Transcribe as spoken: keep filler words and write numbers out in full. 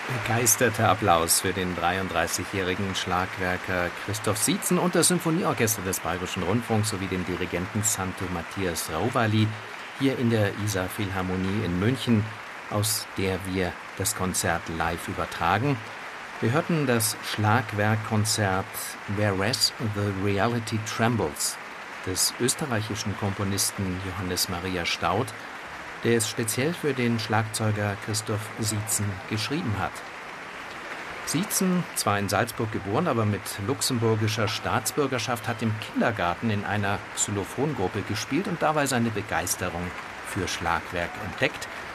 Begeisterter Applaus für den dreiunddreißigjährigen Schlagwerker Christoph Sietzen und das Symphonieorchester des Bayerischen Rundfunks sowie den Dirigenten Santo Matthias Rauvali hier in der Isar Philharmonie in München, aus der wir das Konzert live übertragen. Wir hörten das Schlagwerkkonzert Whereas the Reality Trembles des österreichischen Komponisten Johannes Maria Staudt, der es speziell für den Schlagzeuger Christoph Sietzen geschrieben hat. Sietzen, zwar in Salzburg geboren, aber mit luxemburgischer Staatsbürgerschaft, hat im Kindergarten in einer Xylophongruppe gespielt und dabei seine Begeisterung für Schlagwerk entdeckt.